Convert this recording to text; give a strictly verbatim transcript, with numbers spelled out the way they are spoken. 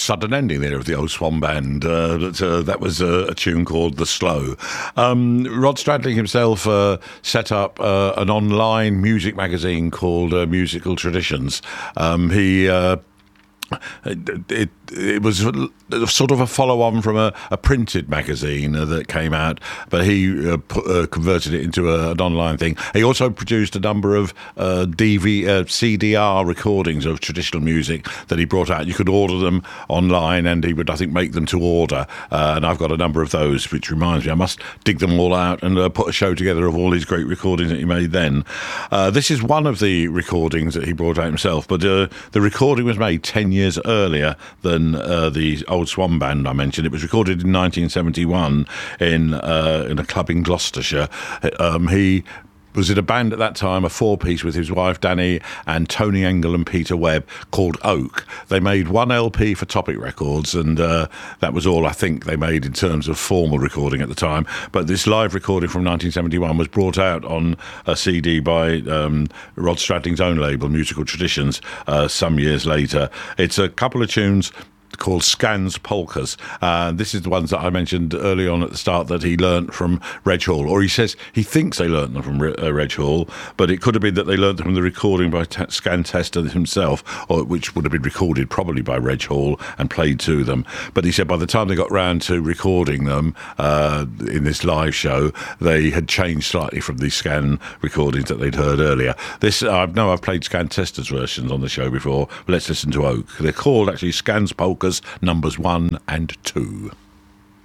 sudden ending there of the Old Swan Band. Uh, that, uh, that was a, a tune called The Slow. Um, Rod Stradling himself uh, set up uh, an online music magazine called uh, Musical Traditions. Um, he... Uh, It, it, it was sort of a follow-on from a, a printed magazine uh, that came out, but he uh, put, uh, converted it into a, an online thing. He also produced a number of uh, D V, uh, C D R recordings of traditional music that he brought out. You could order them online, and he would, I think, make them to order. Uh, and I've got a number of those, which reminds me, I must dig them all out and uh, put a show together of all these great recordings that he made then. Uh, this is one of the recordings that he brought out himself, but uh, the recording was made ten years earlier than uh, the Old Swan Band I mentioned. It was recorded in nineteen seventy-one in uh, in a club in Gloucestershire. Um, he was in a band at that time, a four-piece with his wife Danny and Tony Engel and Peter Webb, called Oak. They made one L P for Topic Records, and uh, that was all I think they made in terms of formal recording at the time. But this live recording from nineteen seventy-one was brought out on a C D by um, Rod Stradling's own label, Musical Traditions, uh, some years later. It's a couple of tunes called Scans Polkas. Uh, this is the ones that I mentioned early on at the start that he learnt from Reg Hall, or he says he thinks they learnt them from Re- uh, Reg Hall, but it could have been that they learnt them from the recording by T- Scan Tester himself, or which would have been recorded probably by Reg Hall and played to them. But he said by the time they got round to recording them uh, in this live show, they had changed slightly from the Scan recordings that they'd heard earlier. This, I know I've played Scan Tester's versions on the show before, but let's listen to Oak. They're called actually Scans Polkas numbers one and two.